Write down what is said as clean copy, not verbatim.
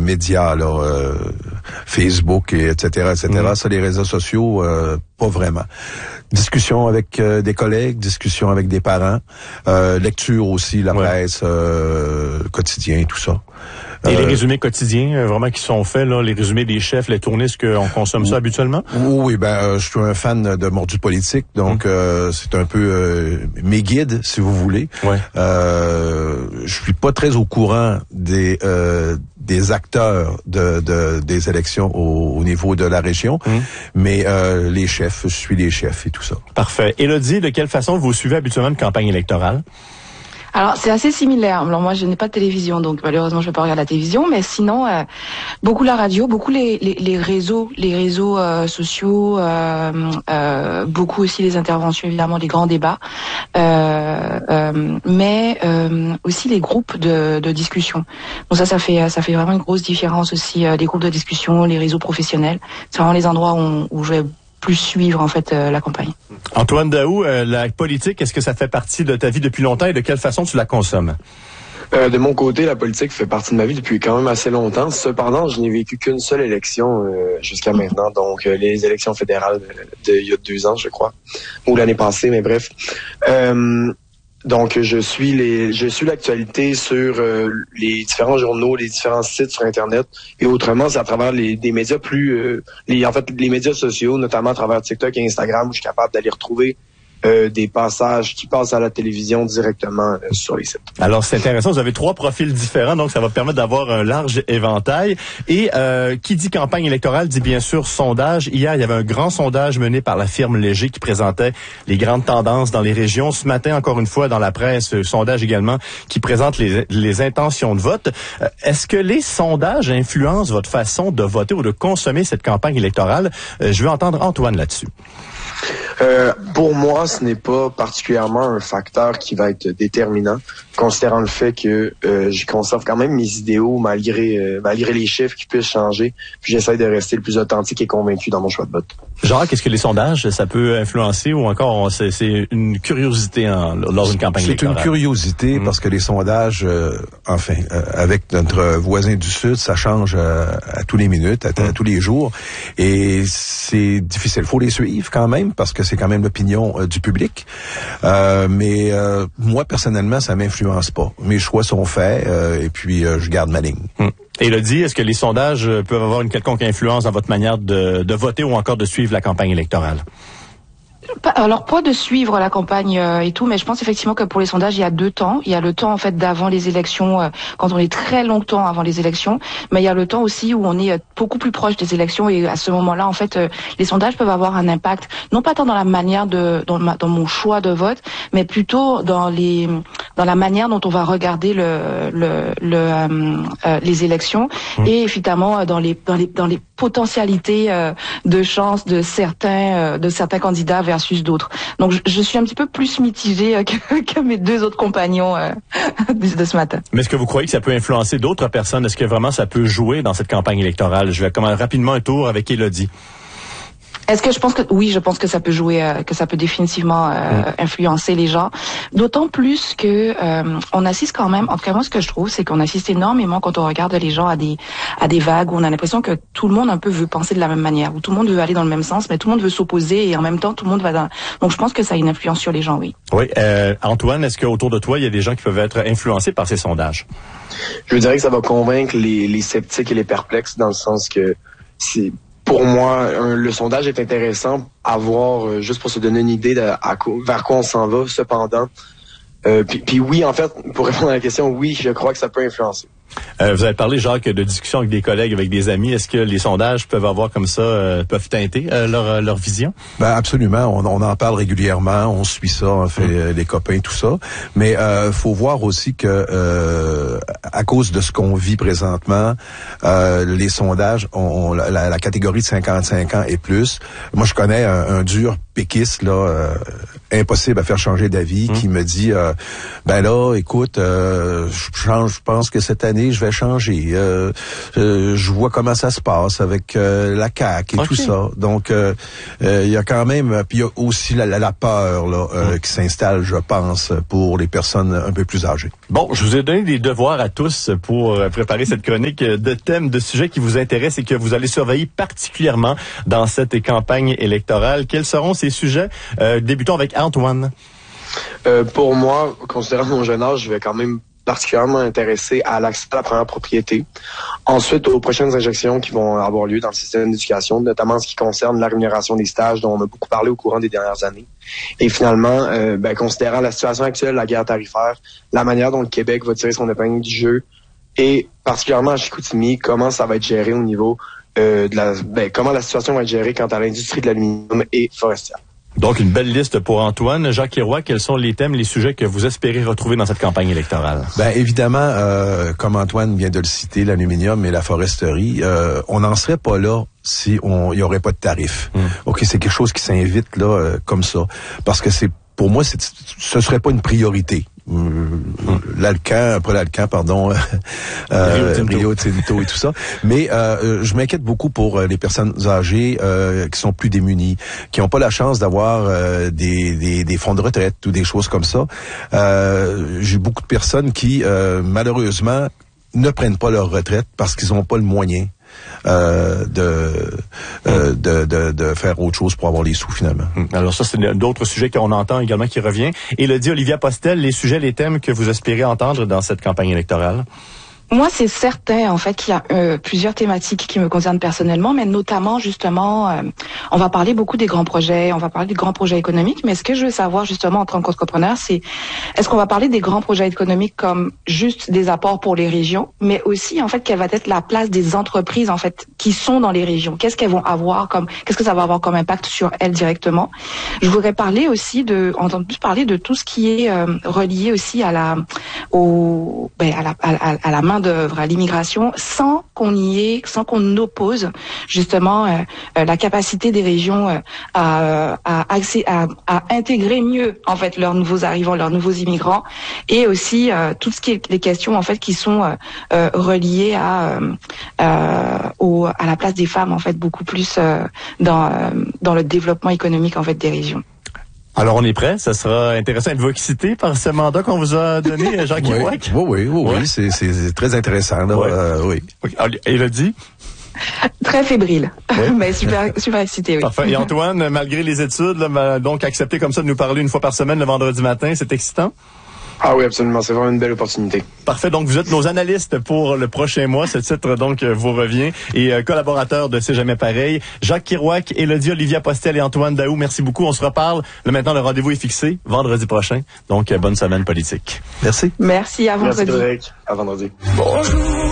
médias, là, Facebook, etc. Ça, les réseaux sociaux, pas vraiment. Discussion avec des collègues, discussion avec des parents, lecture aussi, la presse, quotidien, tout ça. Et les résumés quotidiens, vraiment qui sont faits, là, les résumés des chefs, les tournées, est-ce qu'on consomme ça habituellement? Oui, je suis un fan de Mordu Politique, donc c'est un peu mes guides, si vous voulez. Ouais. Je suis pas très au courant des acteurs des élections au niveau de la région, mais les chefs, je suis les chefs et tout ça. Parfait. Élodie, de quelle façon vous suivez habituellement une campagne électorale? Alors, c'est assez similaire. Alors, moi, je n'ai pas de télévision, donc malheureusement, je ne vais pas regarder la télévision. Mais sinon, beaucoup la radio, beaucoup les réseaux sociaux, beaucoup aussi les interventions, évidemment, des grands débats, mais aussi les groupes de discussion. Donc ça fait vraiment une grosse différence aussi. Les groupes de discussion, les réseaux professionnels, c'est vraiment les endroits où je vais plus suivre en fait la campagne. Antoine Daou, la politique, est-ce que ça fait partie de ta vie depuis longtemps et de quelle façon tu la consommes? De mon côté, la politique fait partie de ma vie depuis quand même assez longtemps. Cependant, je n'ai vécu qu'une seule élection jusqu'à maintenant, donc les élections fédérales il y a 2 ans, je crois, ou l'année passée, mais bref. Donc, je suis l'actualité sur les différents journaux, les différents sites sur Internet. Et autrement, c'est à travers des médias les médias sociaux, notamment à travers TikTok et Instagram, où je suis capable d'aller retrouver des passages qui passent à la télévision directement sur les sites. Alors, c'est intéressant. Vous avez 3 profils différents, donc ça va permettre d'avoir un large éventail. Et qui dit campagne électorale dit bien sûr sondage. Hier, il y avait un grand sondage mené par la firme Léger qui présentait les grandes tendances dans les régions. Ce matin, encore une fois, dans la presse, sondage également qui présente les intentions de vote. Est-ce que les sondages influencent votre façon de voter ou de consommer cette campagne électorale? Je veux entendre Antoine là-dessus. Pour moi, ce n'est pas particulièrement un facteur qui va être déterminant, considérant le fait que je conserve quand même mes idéaux malgré les chiffres qui puissent changer. Puis j'essaie de rester le plus authentique et convaincu dans mon choix de vote. Jacques, est-ce que les sondages, ça peut influencer ou encore c'est une curiosité lors d'une campagne électorale? C'est une curiosité parce que les sondages, avec notre voisin du Sud, ça change à tous les minutes, à tous les jours. Et c'est difficile. Il faut les suivre quand même parce que c'est quand même l'opinion du public. Mais moi, personnellement, ça m'influence pas. Mes choix sont faits et puis je garde ma ligne. Élodie, est-ce que les sondages peuvent avoir une quelconque influence dans votre manière de voter ou encore de suivre la campagne électorale? Alors pas de suivre la campagne et tout, mais je pense effectivement que pour les sondages, il y a 2 temps. Il y a le temps en fait d'avant les élections, quand on est très longtemps avant les élections, mais il y a le temps aussi où on est beaucoup plus proche des élections et à ce moment-là, en fait, les sondages peuvent avoir un impact, non pas tant dans la manière dans mon choix de vote, mais plutôt dans la manière dont on va regarder les élections et évidemment dans les potentialités de chance de certains candidats versus d'autres. Donc je suis un petit peu plus mitigée que mes 2 autres compagnons de ce matin. Mais est-ce que vous croyez que ça peut influencer d'autres personnes? Est-ce que vraiment ça peut jouer dans cette campagne électorale? Je vais commencer rapidement un tour avec Élodie. Est-ce que je pense que ça peut jouer, que ça peut définitivement influencer les gens. D'autant plus que on assiste quand même. En tout cas, moi, ce que je trouve, c'est qu'on assiste énormément quand on regarde les gens à des vagues où on a l'impression que tout le monde un peu veut penser de la même manière, où tout le monde veut aller dans le même sens, mais tout le monde veut s'opposer et en même temps tout le monde va dans. Donc, je pense que ça a une influence sur les gens, oui. Oui, Antoine, est-ce qu'autour de toi, il y a des gens qui peuvent être influencés par ces sondages? Je dirais que ça va convaincre les sceptiques et les perplexes dans le sens que c'est. Pour moi, le sondage est intéressant à voir juste pour se donner une idée vers quoi on s'en va. Cependant, puis oui, en fait, pour répondre à la question, oui, je crois que ça peut influencer. Vous avez parlé, Jacques, de discussions avec des collègues, avec des amis. Est-ce que les sondages peuvent avoir comme ça, peuvent teinter leur vision? Absolument. On en parle régulièrement. On suit ça, on fait les copains, tout ça. Mais faut voir aussi que à cause de ce qu'on vit présentement, les sondages ont la catégorie de 55 ans et plus. Moi, je connais un dur péquiste là, impossible à faire changer d'avis, qui me dit écoute, je pense que cette année année, je vais changer. Je vois comment ça se passe avec la CAQ et tout ça. Donc, il y a quand même... Puis il y a aussi la peur là, qui s'installe, je pense, pour les personnes un peu plus âgées. Bon, je vous ai donné des devoirs à tous pour préparer cette chronique de thèmes, de sujets qui vous intéressent et que vous allez surveiller particulièrement dans cette campagne électorale. Quels seront ces sujets? Débutons avec Antoine. Pour moi, considérant mon jeune âge, je vais quand même particulièrement intéressé à l'accès à la première propriété. Ensuite, aux prochaines injections qui vont avoir lieu dans le système d'éducation, notamment en ce qui concerne la rémunération des stages dont on a beaucoup parlé au courant des dernières années. Et finalement, considérant la situation actuelle, la guerre tarifaire, la manière dont le Québec va tirer son épingle du jeu et particulièrement à Chicoutimi, comment ça va être géré au niveau comment la situation va être gérée quant à l'industrie de l'aluminium et forestière. Donc, une belle liste pour Antoine. Jacques Iroy, quels sont les thèmes, les sujets que vous espérez retrouver dans cette campagne électorale? Ben, évidemment, comme Antoine vient de le citer, l'aluminium et la foresterie, on n'en serait pas là si il y aurait pas de tarif. OK, c'est quelque chose qui s'invite là comme ça. Parce que pour moi, ce serait pas une priorité. Rio Tinto et tout ça. Mais je m'inquiète beaucoup pour les personnes âgées qui sont plus démunies, qui n'ont pas la chance d'avoir des fonds de retraite ou des choses comme ça. J'ai beaucoup de personnes qui, malheureusement, ne prennent pas leur retraite parce qu'ils n'ont pas le moyen de faire autre chose pour avoir les sous finalement. Alors ça, c'est d'autres sujets qu'on entend également qui revient. Et le dit Olivia Postel, les sujets, les thèmes que vous espérez entendre dans cette campagne électorale? Moi, c'est certain, en fait, qu'il y a plusieurs thématiques qui me concernent personnellement, mais notamment, justement, on va parler beaucoup des grands projets, on va parler des grands projets économiques, mais ce que je veux savoir, justement, en tant qu'entrepreneur, c'est est-ce qu'on va parler des grands projets économiques comme juste des apports pour les régions, mais aussi, en fait, quelle va être la place des entreprises, en fait, qui sont dans les régions? Qu'est-ce qu'elles vont avoir qu'est-ce que ça va avoir comme impact sur elles directement? Je voudrais parler aussi entendre plus parler de tout ce qui est relié aussi à la main d'œuvre, à l'immigration, sans qu'on oppose justement la capacité des régions à intégrer mieux en fait leurs nouveaux arrivants, leurs nouveaux immigrants, et aussi tout ce qui est les questions en fait qui sont reliées à la place des femmes en fait beaucoup plus dans le développement économique en fait des régions. Alors, on est prêt. Ça sera intéressant. Êtes-vous excité par ce mandat qu'on vous a donné, Jacques Iroy? Oui. C'est très intéressant. Là. Oui. Élodie? Très fébrile, mais super excité, oui. Parfait. Et Antoine, malgré les études, donc accepter comme ça de nous parler une fois par semaine le vendredi matin, c'est excitant? Ah oui, absolument. C'est vraiment une belle opportunité. Parfait. Donc, vous êtes nos analystes pour le prochain mois. Ce titre, donc, vous revient. Et collaborateurs de C'est jamais pareil. Jacques Kerouac, Élodie, Olivia Postel et Antoine Daou, merci beaucoup. On se reparle. Là, maintenant, le rendez-vous est fixé vendredi prochain. Donc, bonne semaine politique. Merci. Merci. À vendredi. Merci, Frédéric. À vendredi. Bonjour.